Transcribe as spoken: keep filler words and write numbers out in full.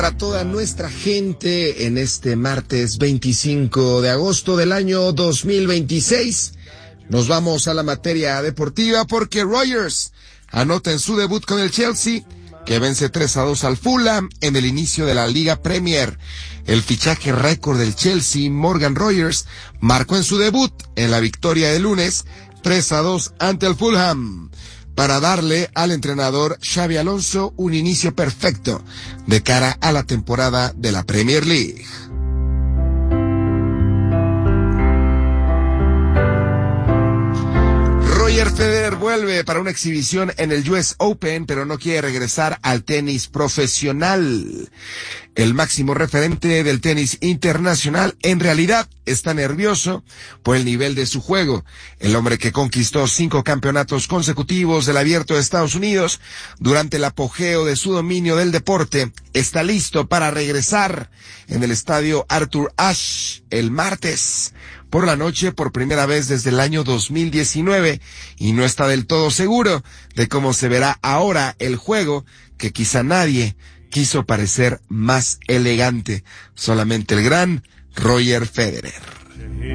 Para toda nuestra gente en este martes veinticinco de agosto del año dos mil veintiséis, nos vamos a la materia deportiva porque Rogers anota en su debut con el Chelsea, que vence tres a dos al Fulham en el inicio de la Liga Premier. El fichaje récord del Chelsea, Morgan Rogers, marcó en su debut en la victoria de lunes tres a dos ante el Fulham, para darle al entrenador Xabi Alonso un inicio perfecto de cara a la temporada de la Premier League. Roger Federer vuelve para una exhibición en el U S Open, pero no quiere regresar al tenis profesional. El máximo referente del tenis internacional en realidad está nervioso por el nivel de su juego. El hombre que conquistó cinco campeonatos consecutivos del Abierto de Estados Unidos durante el apogeo de su dominio del deporte está listo para regresar en el estadio Arthur Ashe el martes por la noche por primera vez desde el año dos mil diecinueve, y no está del todo seguro de cómo se verá ahora el juego, que quizá nadie quiso parecer más elegante, solamente el gran Roger Federer.